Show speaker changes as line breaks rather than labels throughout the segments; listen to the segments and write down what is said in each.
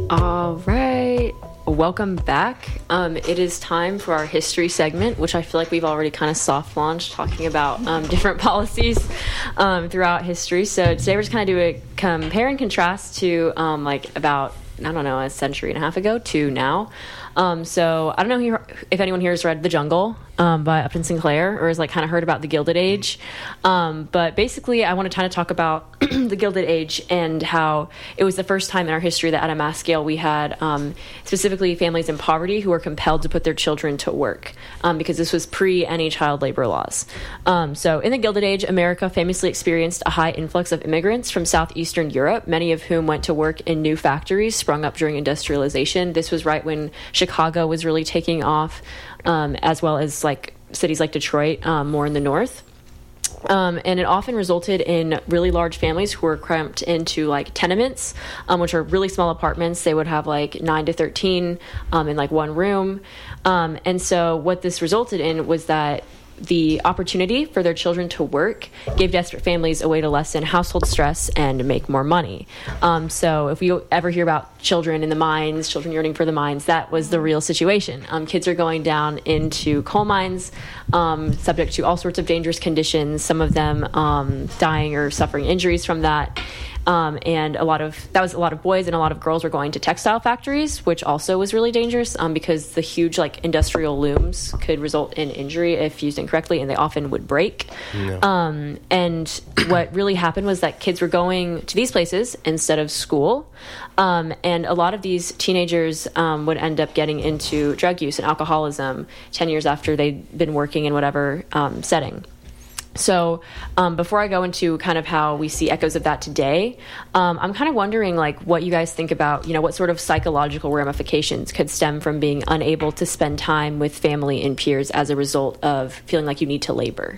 All right. Welcome back. It is time for our history segment, which I feel like we've already kind of soft launched, talking about different policies throughout history. So today we're just kind of do a compare and contrast to about, I don't know, a century and a half ago to now. So I don't know if anyone here has read The Jungle by Upton Sinclair, or has kind of heard about the Gilded Age. But basically, I want to kind of talk about the Gilded Age and how it was the first time in our history that at a mass scale we had specifically families in poverty who were compelled to put their children to work, because this was pre any child labor laws. So in the Gilded Age, America famously experienced a high influx of immigrants from southeastern Europe, many of whom went to work in new factories sprung up during industrialization. This was right when Chicago was really taking off, as well as cities like Detroit, more in the north. And it often resulted in really large families who were cramped into tenements, which are really small apartments. They would have 9 to 13 in one room. And so what this resulted in was that the opportunity for their children to work gave desperate families a way to lessen household stress and make more money. So if you ever hear about children in the mines, children yearning for the mines, that was the real situation. Kids are going down into coal mines, subject to all sorts of dangerous conditions, some of them dying or suffering injuries from that. And a lot of boys, and a lot of girls were going to textile factories, which also was really dangerous, because the huge industrial looms could result in injury if used incorrectly, and they often would break. Yeah. And what really happened was that kids were going to these places instead of school, and a lot of these teenagers would end up getting into drug use and alcoholism 10 years after they'd been working in whatever setting. So before I go into kind of how we see echoes of that today, I'm kind of wondering what you guys think about, what sort of psychological ramifications could stem from being unable to spend time with family and peers as a result of feeling like you need to labor.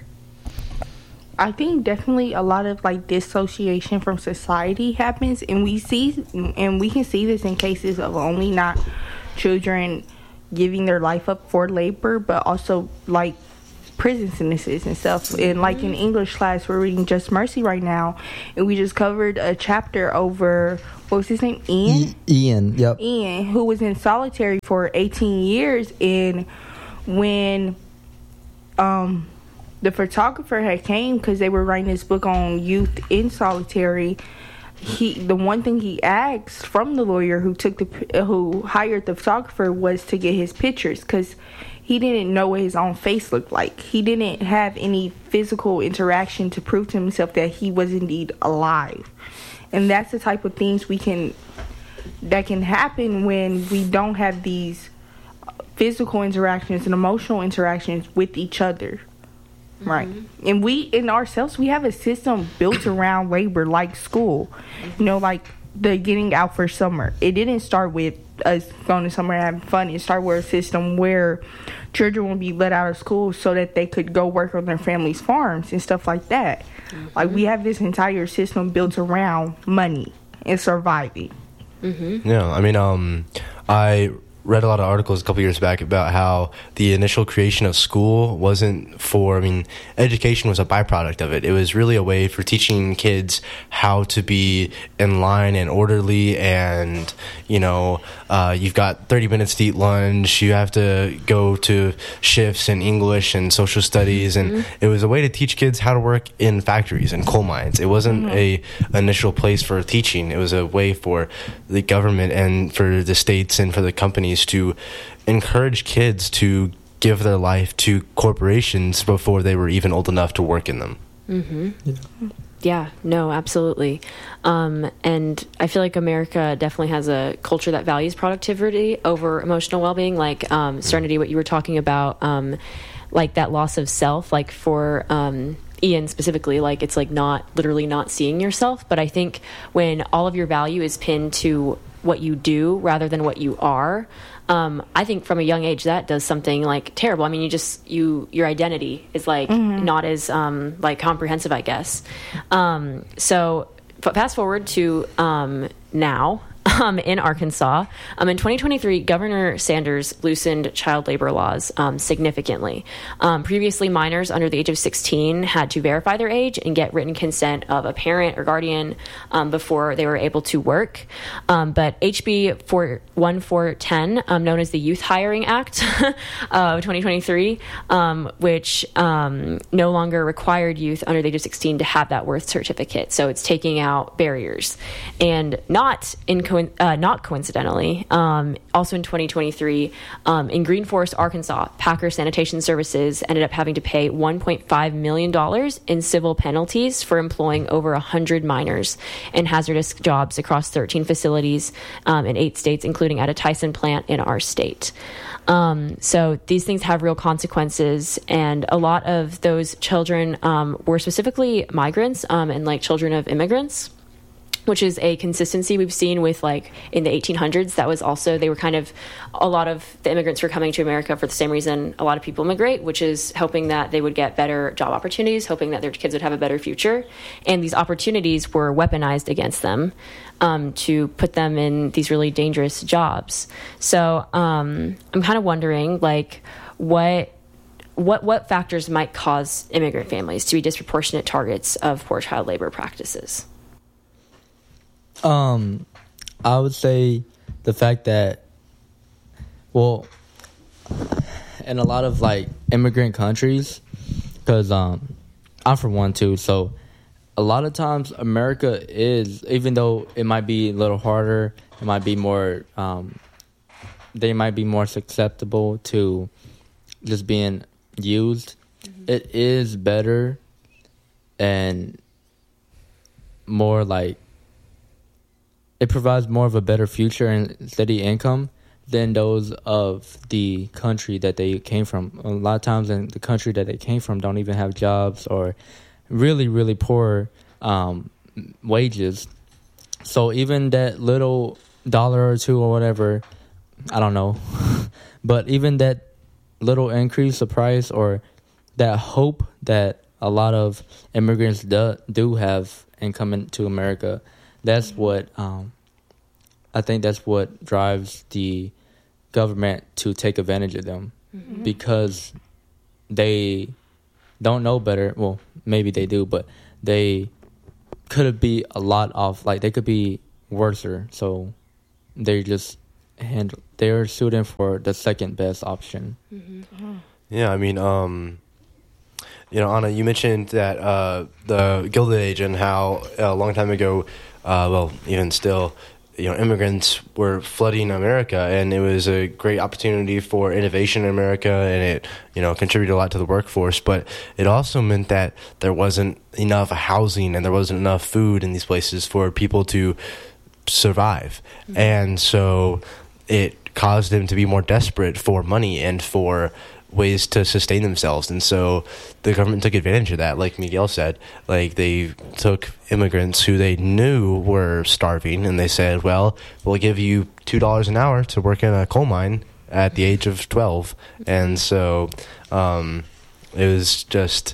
I think definitely a lot of dissociation from society happens, and we can see this in cases of only not children giving their life up for labor, but also prison sentences and stuff. And in English class, we're reading Just Mercy right now, and we just covered a chapter over, what was his name?
Ian, yep.
Ian, who was in solitary for 18 years, and when the photographer had came, because they were writing this book on youth in solitary, the one thing he asked from the lawyer who hired the photographer was to get his pictures, because he didn't know what his own face looked like. He didn't have any physical interaction to prove to himself that he was indeed alive. And that's the type of things that can happen when we don't have these physical interactions and emotional interactions with each other. Mm-hmm. Right. And in ourselves, we have a system built around labor, like school. The getting out for summer. It didn't start with us going to summer and having fun. It started with a system where children would be let out of school so that they could go work on their family's farms and stuff like that. Mm-hmm. We have this entire system built around money and surviving.
Mm-hmm.
Yeah, I read a lot of articles a couple years back about how the initial creation of school wasn't for, education was a byproduct of it. It was really a way for teaching kids how to be in line and orderly, and, you've got 30 minutes to eat lunch, you have to go to shifts in English and social studies, and it was a way to teach kids how to work in factories and coal mines. It wasn't a initial place for teaching. It was a way for the government and for the states and for the companies to encourage kids to give their life to corporations before they were even old enough to work in them.
Mm-hmm. Yeah, no, absolutely. And I feel like America definitely has a culture that values productivity over emotional well-being, Serenity, what you were talking about, that loss of self, for Ian specifically, it's not seeing yourself. But I think when all of your value is pinned to what you do rather than what you are, I think from a young age that does something terrible. Your identity is not as comprehensive, I guess. So fast forward to now. in Arkansas. In 2023, Governor Sanders loosened child labor laws significantly. Previously, minors under the age of 16 had to verify their age and get written consent of a parent or guardian before they were able to work. But HB 1410, known as the Youth Hiring Act of 2023, which no longer required youth under the age of 16 to have that worth certificate. So it's taking out barriers. And not coincidentally, also in 2023, in Green Forest, Arkansas, Packer Sanitation Services ended up having to pay $1.5 million in civil penalties for employing over 100 minors in hazardous jobs across 13 facilities in 8 states, including at a Tyson plant in our state. So these things have real consequences, and a lot of those children were specifically migrants and like children of immigrants, which is a consistency we've seen with like in the 1800s. That was also, they were kind of, a lot of the immigrants were coming to America for the same reason a lot of people immigrate, which is hoping that they would get better job opportunities, hoping that their kids would have a better future. And these opportunities were weaponized against them to put them in these really dangerous jobs. So I'm kind of wondering, like, what factors might cause immigrant families to be disproportionate targets of poor child labor practices?
I would say the fact that, well, in a lot of like immigrant countries, because I'm from one too, so a lot of times America is, even though it might be a little harder, it might be more, they might be more susceptible to just being used. It is better and more like, it provides more of a better future and steady income than those of the country that they came from. A lot of times in the country that they came from don't even have jobs or really, really poor wages. So even that little dollar or two or whatever, I don't know, but even that little increase of price or that hope that a lot of immigrants do have in coming to America, that's what I think that's what drives the government to take advantage of them, because they don't know better. Well, maybe they do, but they could be a lot off. Like they could be worser, so they just they're suiting for the second best option.
Yeah, I mean, Anna, you mentioned that the Gilded Age and how a long time ago, well, even still, immigrants were flooding America, and it was a great opportunity for innovation in America, and it, contributed a lot to the workforce. But it also meant that there wasn't enough housing and there wasn't enough food in these places for people to survive. And so it caused them to be more desperate for money and for ways to sustain themselves. And so the government took advantage of that, like Miguel said. Like, they took immigrants who they knew were starving, and they said, well, we'll give you $2 an hour to work in a coal mine at the age of 12. And so it was just,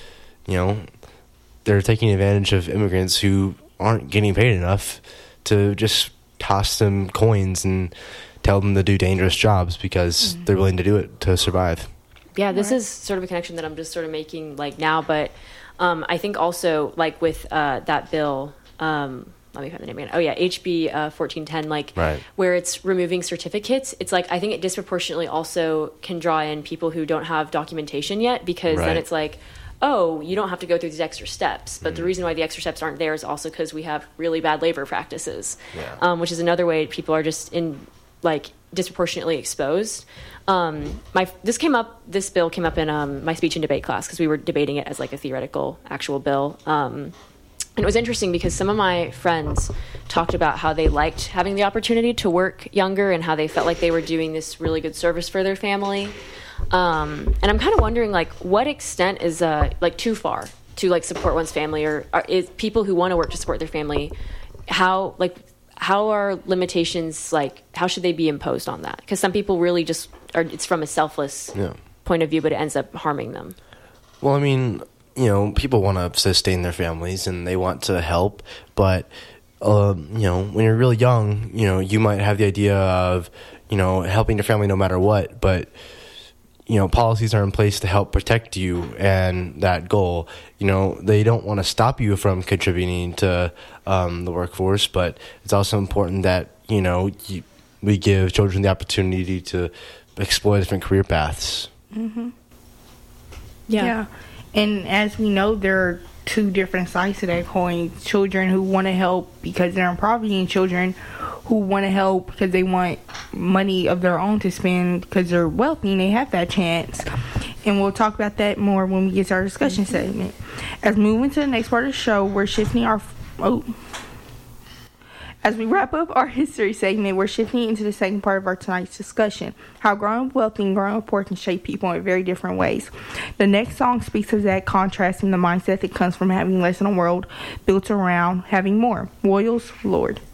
they're taking advantage of immigrants who aren't getting paid enough to just toss them coins and tell them to do dangerous jobs because they're willing to do it to survive.
Yeah, this is sort of a connection that I'm just sort of making like now, but I think also like with that bill, let me find the name again. Oh yeah, HB 1410, like where it's removing certificates. It's like, I think it disproportionately also can draw in people who don't have documentation yet, because then it's like, oh, you don't have to go through these extra steps. But the reason why the extra steps aren't there is also because we have really bad labor practices, which is another way people are just disproportionately exposed. This bill came up in my speech and debate class, because we were debating it as like a theoretical actual bill. And it was interesting because some of my friends talked about how they liked having the opportunity to work younger and how they felt like they were doing this really good service for their family. And I'm kind of wondering, like, what extent is too far to like support one's family, or is people who want to work to support their family, how are limitations, like, how should they be imposed on that? Because some people really just it's from a selfless point of view, but it ends up harming them.
Well, I mean, people want to sustain their families and they want to help, but when you're really young, you might have the idea of, helping your family no matter what, but policies are in place to help protect you and that goal. They don't want to stop you from contributing to the workforce, but it's also important that, we give children the opportunity to explore different career paths.
Mm-hmm. Yeah. And as we know, there are two different sides to that coin. Children who want to help because they're in poverty, and children who want to help because they want money of their own to spend because they're wealthy and they have that chance. And we'll talk about that more when we get to our discussion segment. As we move into the next part of the show, we're shifting our... As we wrap up our history segment, we're shifting into the second part of our tonight's discussion, how growing up wealthy and growing up poor can shape people in very different ways. The next song speaks of that contrast in the mindset that comes from having less in a world built around having more. Royals, Lord.